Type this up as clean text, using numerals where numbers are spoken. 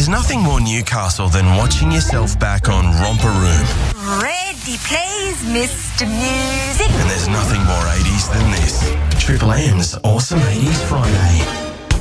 There's nothing more Newcastle than watching yourself back on Romper Room. Ready, please, Mr. Music. And there's nothing more 80s than this. Triple M's Awesome 80s Friday.